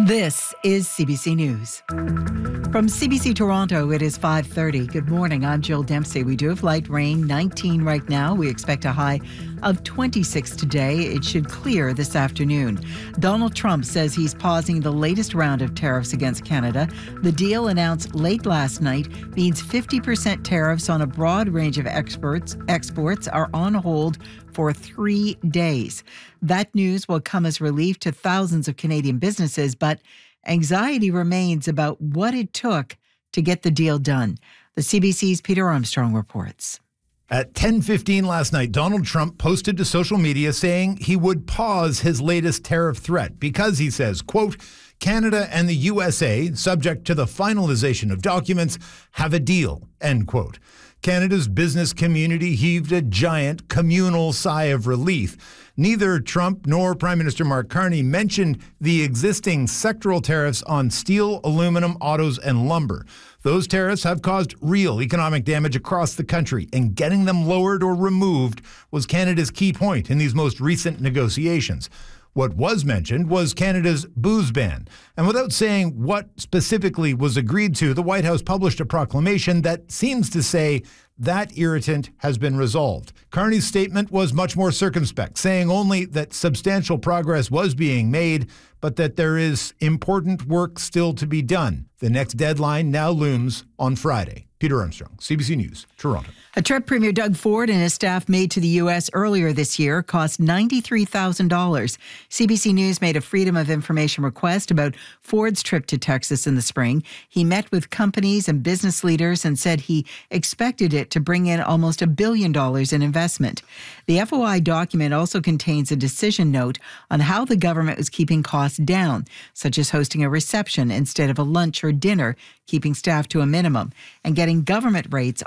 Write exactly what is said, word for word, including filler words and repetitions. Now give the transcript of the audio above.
This is C B C News. From C B C Toronto, it is five thirty. Good morning, I'm Jill Dempsey. We do have light rain, nineteen right now. We expect a high of twenty-six today. It should clear this afternoon. Donald Trump says he's pausing the latest round of tariffs against Canada. The deal announced late last night means fifty percent tariffs on a broad range of exports, exports are on hold for three days. That news will come as relief to thousands of Canadian businesses, but anxiety remains about what it took to get the deal done. The C B C's Peter Armstrong reports. At ten fifteen last night, Donald Trump posted to social media saying he would pause his latest tariff threat because, he says, quote, Canada and the U S A, subject to the finalization of documents, have a deal, end quote. Canada's business community heaved a giant communal sigh of relief. Neither Trump nor Prime Minister Mark Carney mentioned the existing sectoral tariffs on steel, aluminum, autos, and lumber. Those tariffs have caused real economic damage across the country, and getting them lowered or removed was Canada's key point in these most recent negotiations. What was mentioned was Canada's booze ban. And without saying what specifically was agreed to, the White House published a proclamation that seems to say that irritant has been resolved. Carney's statement was much more circumspect, saying only that substantial progress was being made, but that there is important work still to be done. The next deadline now looms on Friday. Peter Armstrong, C B C News, Toronto. A trip Premier Doug Ford and his staff made to the U S earlier this year cost ninety-three thousand dollars. C B C News made a Freedom of Information request about Ford's trip to Texas in the spring. He met with companies and business leaders and said he expected it to bring in almost a billion dollars in investment. The F O I document also contains a decision note on how the government was keeping costs down, such as hosting a reception instead of a lunch or dinner, keeping staff to a minimum, and getting government rates